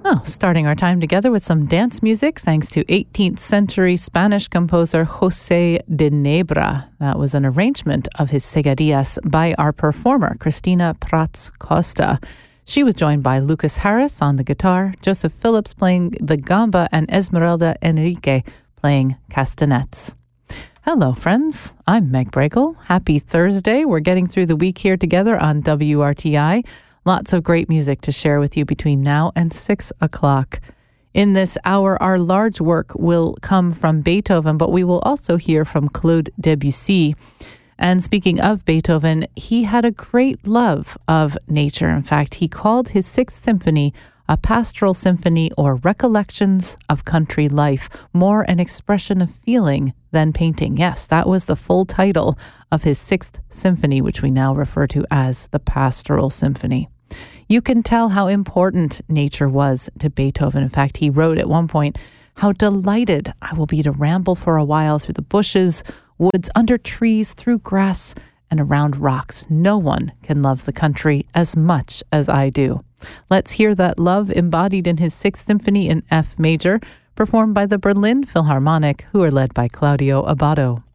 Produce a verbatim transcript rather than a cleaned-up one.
Oh, starting our time together with some dance music, thanks to eighteenth century Spanish composer José de Nebra. That was an arrangement of his Seguidillas by our performer, Cristina Prats Costa. She was joined by Lucas Harris on the guitar, Joseph Phillips playing the gamba, and Esmeralda Enrique playing castanets. Hello, friends. I'm Meg Bregel. Happy Thursday. We're getting through the week here together on W R T I. Lots of great music to share with you between now and six o'clock. In this hour, our large work will come from Beethoven, but we will also hear from Claude Debussy. And speaking of Beethoven, he had a great love of nature. In fact, he called his Sixth Symphony a pastoral symphony, or recollections of country life, more an expression of feeling than painting. Yes, that was the full title of his Sixth Symphony, which we now refer to as the Pastoral Symphony. You can tell how important nature was to Beethoven. In fact, he wrote at one point, "How delighted I will be to ramble for a while through the bushes, woods, under trees, through grass, and around rocks. No one can love the country as much as I do." Let's hear that love embodied in his Sixth Symphony in F major, performed by the Berlin Philharmonic, who are led by Claudio Abbado.